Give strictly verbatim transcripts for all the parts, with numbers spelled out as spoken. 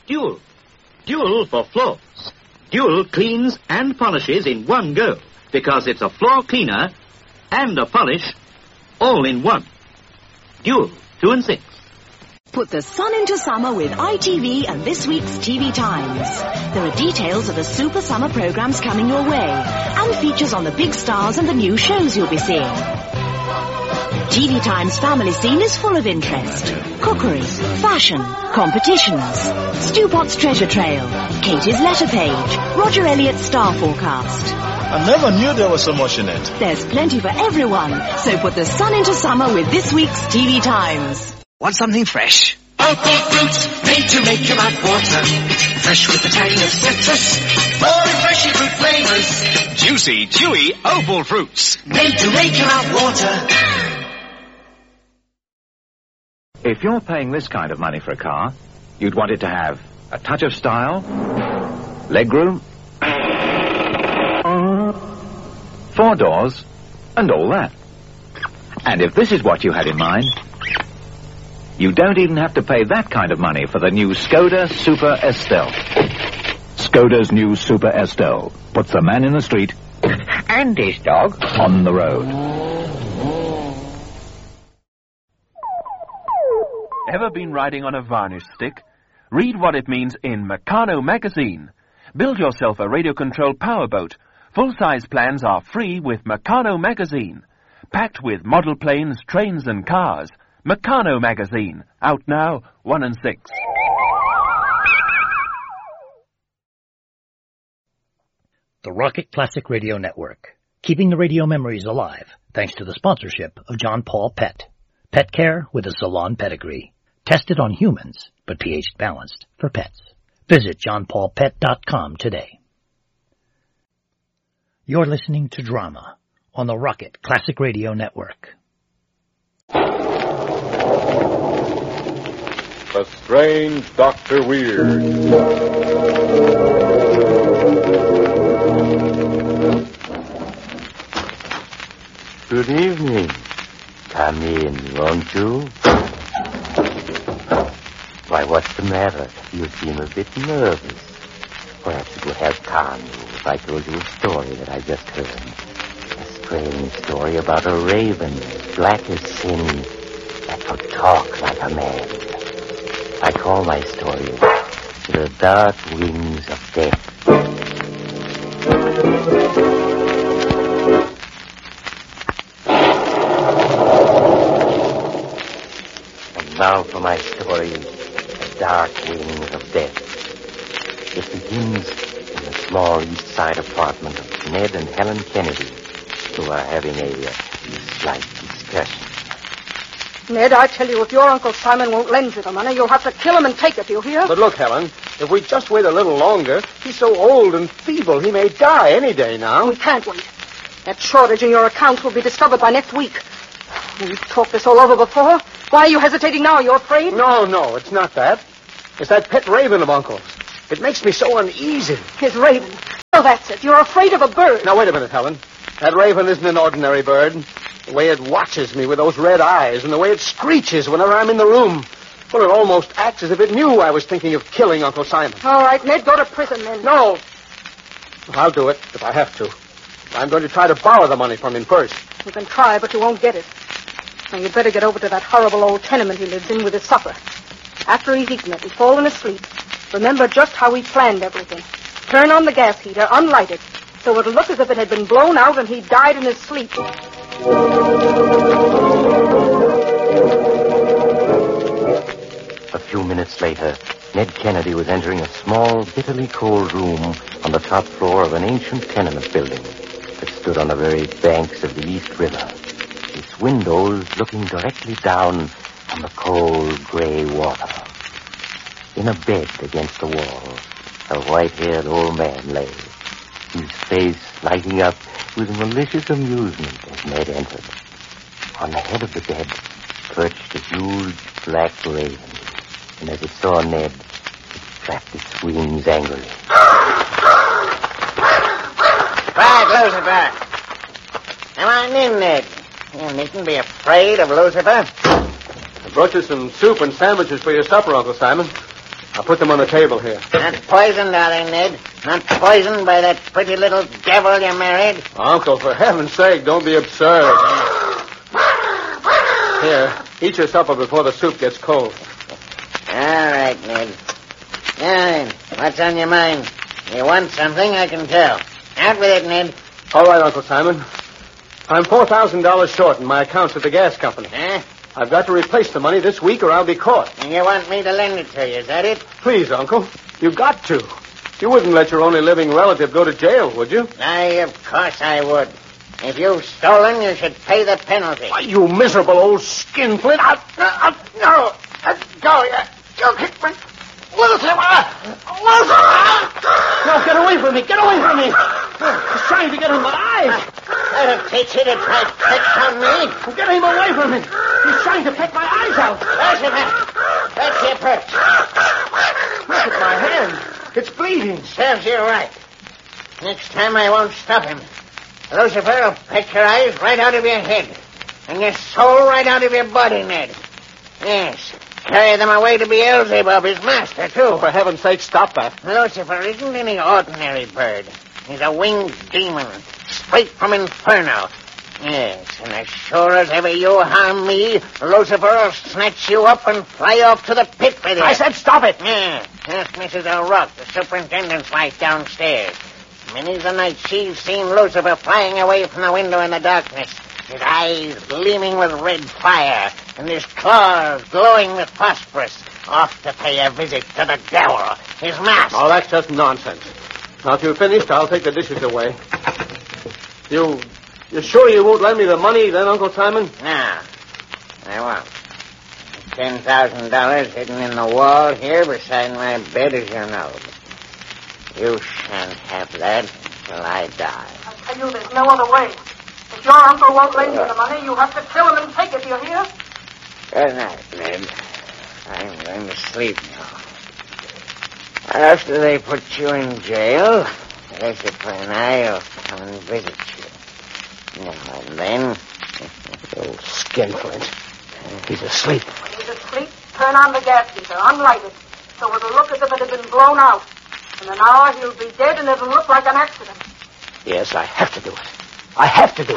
Dual. Dual for floors. Dual cleans and polishes in one go because it's a floor cleaner and a polish all in one. Dual, two and six. Put the sun into summer with I T V and this week's T V Times. There are details of the super summer programs coming your way and features on the big stars and the new shows you'll be seeing. T V Times family scene is full of interest. Cookery, fashion, competitions, Stewpot's treasure trail, Katie's letter page, Roger Elliott's star forecast. I never knew there was so much in it. There's plenty for everyone, so put the sun into summer with this week's T V Times. Want something fresh? Opal fruit, made to make your mouth water. Fresh with the tang of citrus. More refreshing fruit flavors. Juicy, chewy Opal fruits. Made to make your mouth water. If you're paying this kind of money for a car, you'd want it to have a touch of style, legroom, four doors, and all that. And if this is what you had in mind, you don't even have to pay that kind of money for the new Skoda Super Estelle. Skoda's new Super Estelle puts the man in the street and his dog on the road. Ever been riding on a varnish stick? Read what it means in Meccano magazine. Build yourself a radio-controlled powerboat. Full-size plans are free with Meccano magazine. Packed with model planes, trains and cars. Meccano magazine, out now, one and six. The Rocket Classic Radio Network, keeping the radio memories alive thanks to the sponsorship of John Paul Pet. Pet care with a salon pedigree. Tested on humans, but pH balanced for pets. Visit john paul pet dot com today. You're listening to Drama on the Rocket Classic Radio Network. The Strange Doctor Weird. Good evening. Come in, won't you? Why, what's the matter? You seem a bit nervous. Perhaps it would help calm you if I told you a story that I just heard. A strange story about a raven, black as sin, that could talk like a man. I call my story The Dark Wings of Death. And now for my story, The Dark Wings of Death. It begins in the small East Side apartment of Ned and Helen Kennedy, who are having a uh, slight discussion. Ned, I tell you, if your Uncle Simon won't lend you the money, you'll have to kill him and take it, you hear? But look, Helen, if we just wait a little longer, he's so old and feeble, he may die any day now. We can't wait. That shortage in your accounts will be discovered by next week. We've talked this all over before. Why are you hesitating now? You're afraid? No, no, it's not that. It's that pet raven of Uncle's. It makes me so uneasy. His raven. Oh, that's it. You're afraid of a bird. Now, wait a minute, Helen. That raven isn't an ordinary bird. The way it watches me with those red eyes and the way it screeches whenever I'm in the room. Well, it almost acts as if it knew I was thinking of killing Uncle Simon. All right, Ned, go to prison then. No. I'll do it if I have to. I'm going to try to borrow the money from him first. You can try, but you won't get it. Now, you'd better get over to that horrible old tenement he lives in with his supper. After he's eaten it and fallen asleep, remember just how he planned everything. Turn on the gas heater, unlight it, so it'll look as if it had been blown out and he died in his sleep. A few minutes later, Ned Kennedy was entering a small, bitterly cold room on the top floor of an ancient tenement building that stood on the very banks of the East River, its windows looking directly down on the cold, gray water. In a bed against the wall, a white-haired old man lay, his face lighting up with malicious amusement as Ned entered. On the head of the bed perched a huge black raven, and as it saw Ned, it flapped its wings angrily. Right, Lucifer. Come on in, Ned. You needn't be afraid of Lucifer. I brought you some soup and sandwiches for your supper, Uncle Simon. I'll put them on the table here. Not poisoned, are they, Ned? Not poisoned by that pretty little devil you married? Uncle, for heaven's sake, don't be absurd. Here, eat your supper before the soup gets cold. All right, Ned. Now then, what's on your mind? You want something, I can tell. Out with it, Ned. All right, Uncle Simon. I'm four thousand dollars short in my accounts at the gas company. Huh? I've got to replace the money this week or I'll be caught. And you want me to lend it to you, is that it? Please, Uncle. You've got to. You wouldn't let your only living relative go to jail, would you? Aye, of course I would. If you've stolen, you should pay the penalty. Why, you miserable old skinflint. I'll, I'll, no. I'll go. You kick me. Lucifer! Lucifer! No, get away from me. Get away from me. He's trying to get in my eyes. That'll teach you to try tricks on me. Get him away from me. He's trying to peck my eyes out. Lucifer, that's your perch. Look at my hand. It's bleeding. Serves you right. Next time I won't stop him. Lucifer will peck your eyes right out of your head. And your soul right out of your body, Ned. Yes. Carry them away to Beelzebub, his master, too. Oh, for heaven's sake, stop that. Lucifer isn't any ordinary bird. He's a winged demon, straight from Inferno. Yes, and as sure as ever you harm me, Lucifer will snatch you up and fly off to the pit with you. I said stop it. Yeah, ask Missus O'Rourke, the superintendent's wife downstairs. Many's the night she's seen Lucifer flying away from the window in the darkness, his eyes gleaming with red fire, and his claws glowing with phosphorus, off to pay a visit to the devil, his master. Oh, that's just nonsense. Now, if you've finished, I'll take the dishes away. You... You sure you won't lend me the money then, Uncle Simon? No, I won't. Ten thousand dollars hidden in the wall here beside my bed, as you know. You shan't have that until I die. I tell you, there's no other way. If your uncle won't lend you the money, you have to kill him and take it, you hear? Good night, Ned. I'm going to sleep now. After they put you in jail, Lucifer and I will come and visit you. Now and then... Old skinflint. He's asleep. When he's asleep, turn on the gas heater, unlight it, so it'll look as if it had been blown out. In an hour, he'll be dead, and it'll look like an accident. Yes, I have to do it. I have to do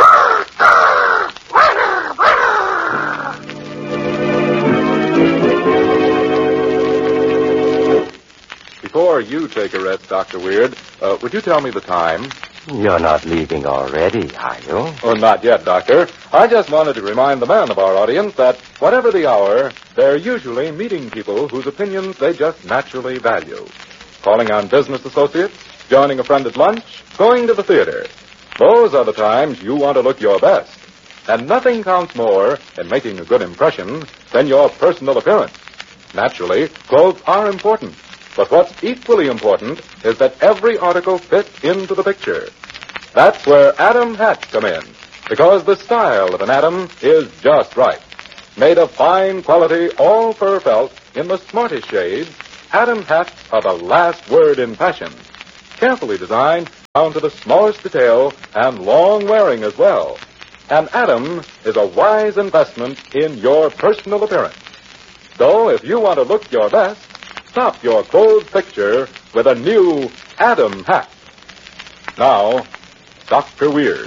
it. Before you take a rest, Doctor Weird, uh, would you tell me the time? You're not leaving already, are you? Oh, not yet, Doctor. I just wanted to remind the man of our audience that whatever the hour, they're usually meeting people whose opinions they just naturally value. Calling on business associates, joining a friend at lunch, going to the theater. Those are the times you want to look your best. And nothing counts more in making a good impression than your personal appearance. Naturally, clothes are important. But what's equally important is that every article fits into the picture. That's where Adam hats come in, because the style of an Adam is just right. Made of fine quality all-fur felt in the smartest shades, Adam hats are the last word in fashion. Carefully designed down to the smallest detail and long wearing as well. An Adam is a wise investment in your personal appearance. So if you want to look your best, stop your clothes picture with a new Adam hat. Now, Doctor Weird.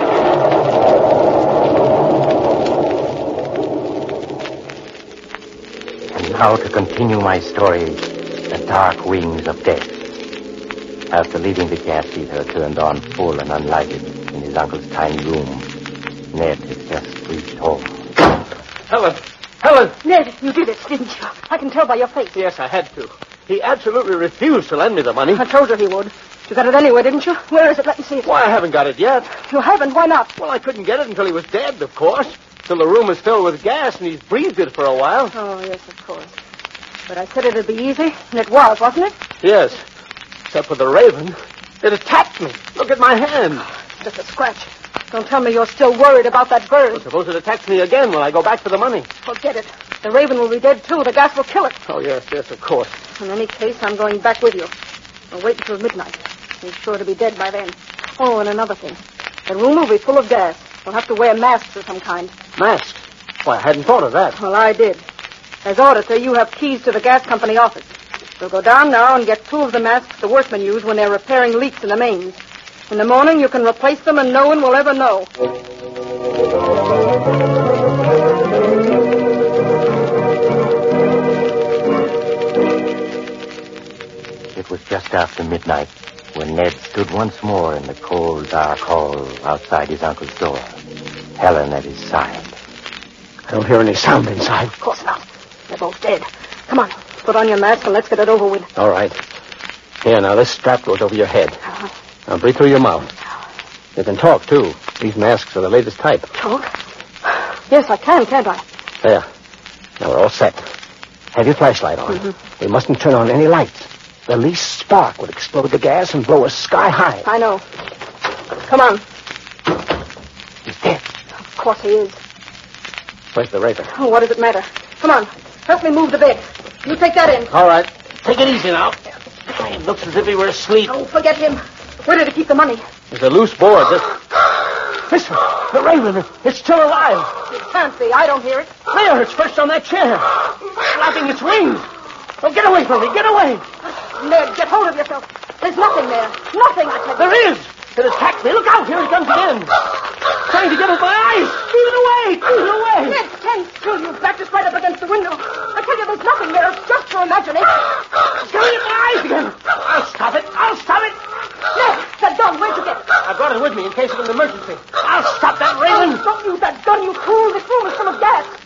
And now to continue my story, The Dark Wings of Death. After leaving the gas heater turned on full and unlighted in his uncle's tiny room, Ned had just reached home. Helen! Helen! Ned, you did it, didn't you? I can tell by your face. Yes, I had to. He absolutely refused to lend me the money. I told you he would. You got it anyway, didn't you? Where is it? Let me see it. Why, I haven't got it yet. You haven't? Why not? Well, I couldn't get it until he was dead, of course. Till the room was filled with gas and he's breathed it for a while. Oh, yes, of course. But I said it'd be easy, and it was, wasn't it? Yes. Except for the raven. It attacked me. Look at my hand. Just a scratch. Don't tell me you're still worried about that bird. Well, suppose it attacks me again when I go back for the money. Forget it. The raven will be dead, too. The gas will kill it. Oh, yes, yes, of course. In any case, I'm going back with you. I'll wait until midnight. He's sure to be dead by then. Oh, and another thing. The room will be full of gas. We'll have to wear masks of some kind. Masks? Why, I hadn't thought of that. Well, I did. As auditor, you have keys to the gas company office. We'll go down now and get two of the masks the workmen use when they're repairing leaks in the mains. In the morning, you can replace them and no one will ever know. It was just after midnight when Ned stood once more in the cold, dark hall outside his uncle's door, Helen at his side. I don't hear any sound inside. Of course not. They're both dead. Come on, put on your mask and let's get it over with. All right. Here, now, this strap goes over your head. Uh-huh. Now, breathe through your mouth. You can talk, too. These masks are the latest type. Talk? Yes, I can, can't I? There. Now, we're all set. Have your flashlight on. Mm-hmm. We mustn't turn on any lights. The least spark would explode the gas and blow us sky high. I know. Come on. He's dead. Of course he is. Where's the razor? Oh, what does it matter? Come on. Help me move the bed. You take that in. All right. Take it easy now. It looks as if he were asleep. Oh, forget him. Where did he keep the money? There's a loose board. This, this one. The raven. It's still alive. It can't be. I don't hear it. There, it's perched on that chair. Flapping its wings. Oh, get away from me. Get away. Ned, get hold of yourself. There's nothing there. Nothing, I tell you. There is. It attacked me. Look out. Here he comes again. Trying to get at my eyes. Keep it away. Keep it away. Ned, stand still. You backed us right up against the window. I tell you, there's nothing there. It's just your imagination. It's coming at my eyes again. I'll stop it. I'll stop it. Ned, that gun, where'd you get it? I brought it with me in case of an emergency. I'll stop that raven. Oh, don't use that gun, you fool. This room is full of gas.